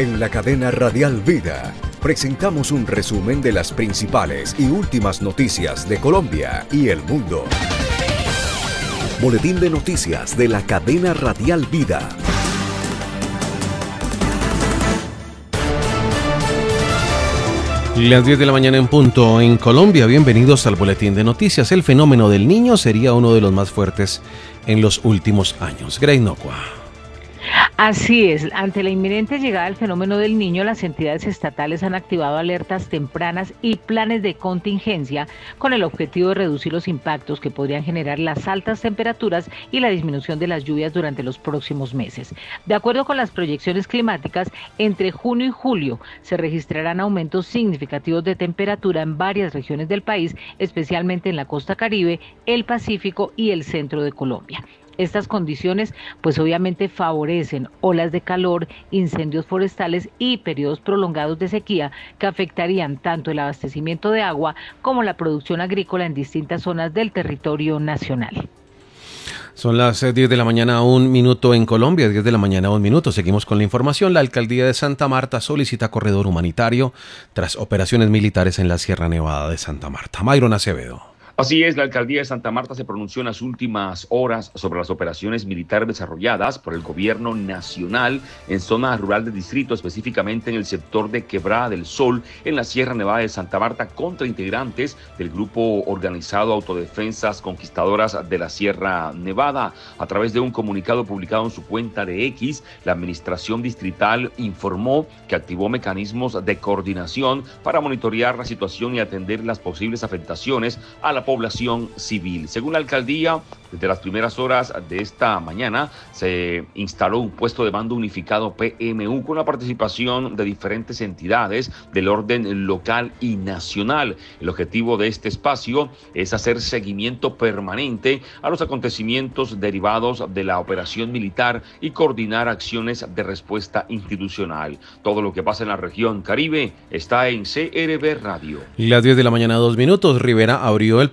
En la cadena Radial Vida presentamos un resumen de las principales y últimas noticias de Colombia y el mundo. Boletín de noticias de la cadena Radial Vida. Las 10 de la mañana en punto en Colombia. Bienvenidos al Boletín de Noticias. El fenómeno del Niño sería uno de los más fuertes en los últimos años. Grace Nocua. Así es, ante la inminente llegada del fenómeno del Niño, las entidades estatales han activado alertas tempranas y planes de contingencia con el objetivo de reducir los impactos que podrían generar las altas temperaturas y la disminución de las lluvias durante los próximos meses. De acuerdo con las proyecciones climáticas, entre junio y julio se registrarán aumentos significativos de temperatura en varias regiones del país, especialmente en la costa Caribe, el Pacífico y el centro de Colombia. Estas condiciones pues obviamente favorecen olas de calor, incendios forestales y periodos prolongados de sequía que afectarían tanto el abastecimiento de agua como la producción agrícola en distintas zonas del territorio nacional. Son las 10 de la mañana, 1 minuto en Colombia, 10 de la mañana, 1 minuto. Seguimos con la información. La alcaldía de Santa Marta solicita corredor humanitario tras operaciones militares en la Sierra Nevada de Santa Marta. Mayron Acevedo. Así es, la alcaldía de Santa Marta se pronunció en las últimas horas sobre las operaciones militares desarrolladas por el gobierno nacional en zona rural del distrito, específicamente en el sector de Quebrada del Sol, en la Sierra Nevada de Santa Marta, contra integrantes del grupo organizado Autodefensas Conquistadoras de la Sierra Nevada. A través de un comunicado publicado en su cuenta de X, la administración distrital informó que activó mecanismos de coordinación para monitorear la situación y atender las posibles afectaciones a la población civil. Según la alcaldía, desde las primeras horas de esta mañana se instaló un puesto de mando unificado PMU con la participación de diferentes entidades del orden local y nacional. El objetivo de este espacio es hacer seguimiento permanente a los acontecimientos derivados de la operación militar y coordinar acciones de respuesta institucional. Todo lo que pasa en la región Caribe está en CRB Radio. Las 10 de la mañana, 2 minutos. Rivera abrió el